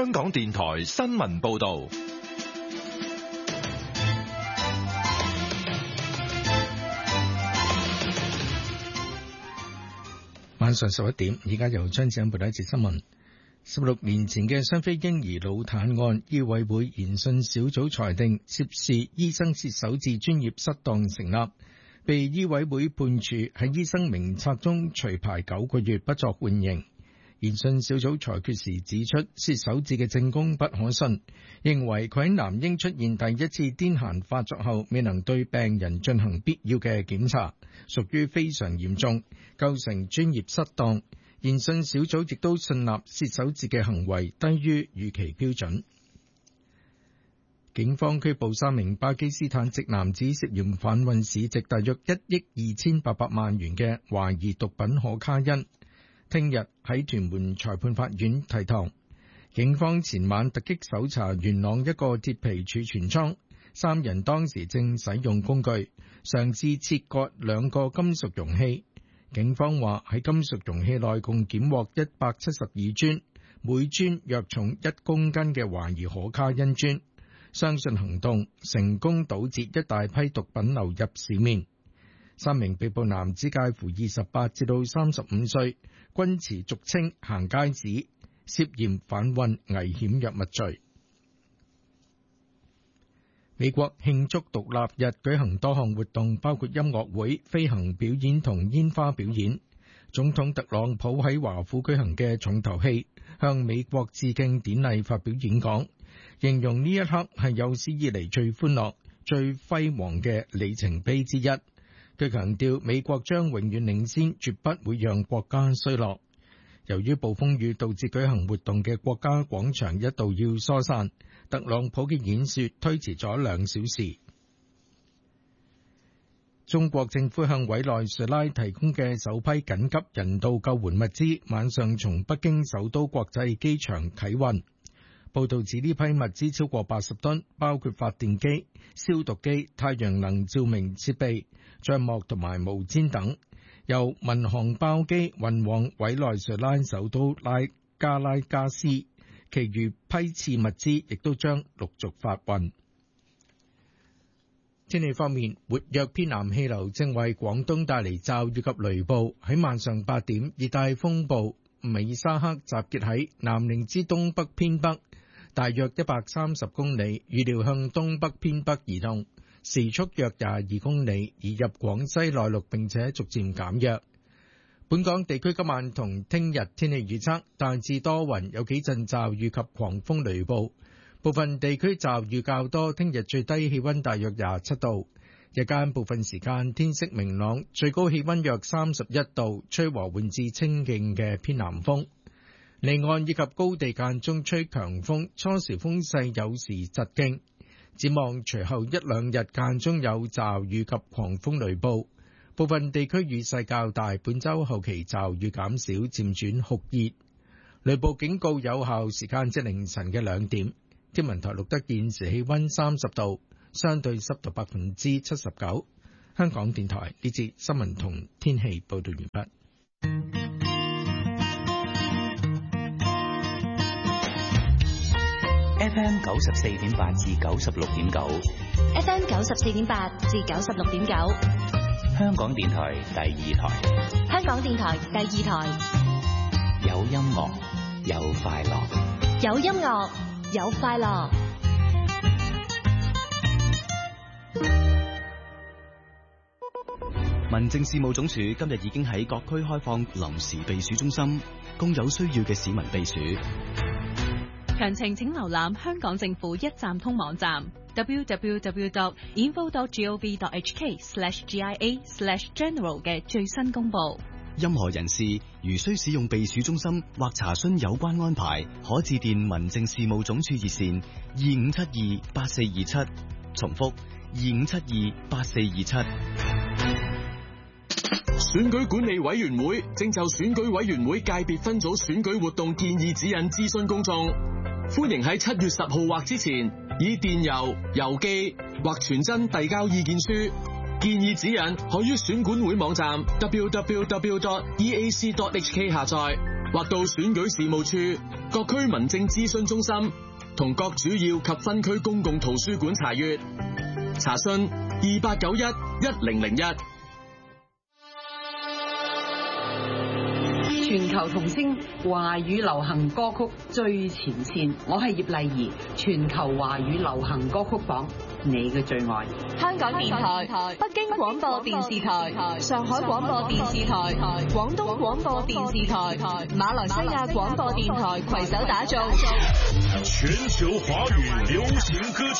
香港電台新聞報道。 晚上11點，而家由張子欣報道一節新聞。16年前嘅雙非嬰兒腦癱案，醫委會研訊小組裁定涉事醫生薛守志專業失當成立，被醫委會判處喺醫生名冊中除牌9個月，不作緩刑。研訊小組裁決時指出，薛守志嘅證供不可信，認為佢喺男嬰出現第一次癲癇發作後，未能對病人進行必要嘅檢查，屬於非常嚴重，構成專業失當。研訊小組亦都信納薛守志嘅行為低於預期標準。警方拘捕3名巴基斯坦籍男子，涉嫌販運市值大約1億2800萬元嘅懷疑毒品可卡因。聽日喺屯門裁判法院提堂。警方前晚突擊搜查元朗一個鐵皮儲存倉，3人當時正使用工具，嘗試切割2個金屬容器。警方話喺金屬容器內共檢獲172磚，每磚約重1公斤嘅懷疑可卡因磚，相信行動成功堵截一大批毒品流入市面。3名被捕男子介乎28至到35歲，均持俗稱行街紙，涉嫌販運危險藥物罪。美國慶祝獨立日舉行多項活動，包括音樂會、飛行表演同煙花表演。總統特朗普喺華府舉行嘅重頭戲，向美國致敬典禮發表演講，形容呢一刻係有史以嚟最歡樂、最輝煌嘅里程碑之一。佢強調美國將永遠領先，絕不會讓國家衰落。由於暴風雨導致舉行活動嘅國家廣場一度要疏散，特朗普嘅演說推遲咗2小時。中國政府向委內瑞拉提供嘅首批緊急人道救援物資，晚上從北京首都國際機場啟運。報道指呢批物資超過80噸，包括發電機、消毒機、太陽能照明設備、帳幕同埋毛氈等，由民航包機運往委內瑞拉首都加拉加斯。其餘批次物資亦都將陸續發運。天氣方面，活躍偏南氣流正為廣東帶嚟驟雨及雷暴。喺晚上8點，熱帶風暴美沙克集結喺南寧之東北偏北，大約130公里，預料向東北偏北移動，時速約22公里，移入廣西內陸並且逐漸減弱。本港地區今晚同聽日天氣預測，大致多雲，有幾陣驟雨及狂風雷暴，部分地區驟雨較多。聽日最低氣溫大約27度，日間部分時間天色明朗，最高氣溫約31度，吹和緩至清勁嘅偏南風。離岸以及高地間中吹強風，初時風勢有時疾勁。展望隨後1-2日間中有驟雨及狂風雷暴，部分地區雨勢較大。本週後期驟雨減少，漸轉酷熱。雷暴警告有效時間至凌晨嘅2點。天文台錄得現時氣溫30度，相對濕度79%。香港電台呢節新聞同天氣報道完畢。 FM 94.8至96.9 ，FM 94.8至96.9， 香港電台第2台， 香港電台第2台， 有音樂，有快樂， 有音樂，有快樂。 民政事務總署今日已經喺各區開放臨時避暑中心，供有需要嘅市民避暑。 詳情請瀏覽香港政府一站通網站 www.info.gov.hk/GIA/general 嘅最新公佈。 任何人士如需使用避暑中心或查詢有關安排，可致電民政事務總署熱線25728427，重複25728427。 選舉管理委員會正就選舉委員會界別分組選舉活動建議指引諮詢公眾，歡迎喺7月10號或之前以電郵、郵寄或傳真遞交意見書。建議指引可於選管會網站 www.eac.hk 下載。 或到選舉事務處、各區民政諮詢中心同各主要及分區公共圖書館查閱。查詢28911001。 全球童聲華語流行歌曲最前線，我係葉麗儀。全球華語流行歌曲榜，你嘅最愛。 香港電台、北京廣播電視台、上海廣播電視台、廣東廣播電視台、馬來西亞廣播電台攜手打造全球華語流行歌曲